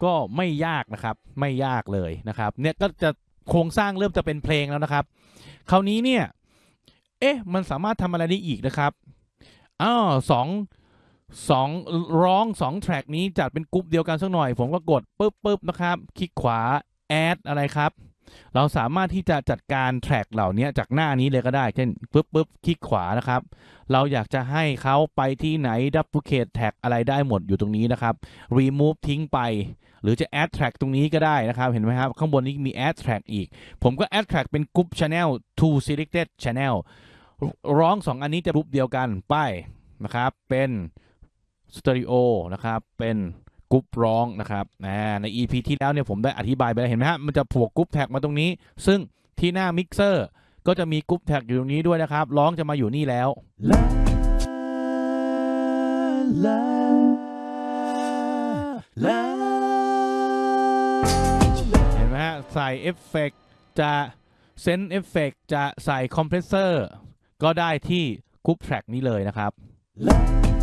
ก็ไม่ยากนะครับไม่ยากเลยนะครับเนี่ยก็จะโครงสร้างเริ่มจะเป็นเพลงแล้วนะครับคราวนี้เนี่ยมันสามารถทำอะไรได้อีกนะครับสองร้อง2แทร็กนี้จัดเป็นกรุ๊ปเดียวกันสักหน่อยผมก็กดปึ๊บนะครับคลิกขวาแอดอะไรครับเราสามารถที่จะจัดการแทร็กเหล่านี้จากหน้านี้เลยก็ได้เช่นปึ๊บคลิกขวานะครับเราอยากจะให้เขาไปที่ไหน duplicate tag อะไรได้หมดอยู่ตรงนี้นะครับ remove ทิ้งไปหรือจะ add track ตรงนี้ก็ได้นะครับเห็นไหมครับข้างบนนี้มี add track อีกผมก็ add track เป็น group channel to selected channel ร้อง2อันนี้จะกรุ๊ปเดียวกันไปนะครับเป็นสเตอริโอนะครับเป็นกรุ๊ปร้องนะครับใน EP ที่แล้วเนี่ยผมได้อธิบายไปแล้วเห็นไหมฮะมันจะผูกกรุ๊ปแท็กมาตรงนี้ซึ่งที่หน้ามิกเซอร์ก็จะมีกรุ๊ปแท็กอยู่ตรงนี้ด้วยนะครับร้องจะมาอยู่นี่แล้วเห็นไหมฮะใส่เอฟเฟกต์จะเซนเอฟเฟกต์จะใส่คอมเพรสเซอร์ก็ได้ที่กรุ๊ปแท็กนี้เลยนะครับ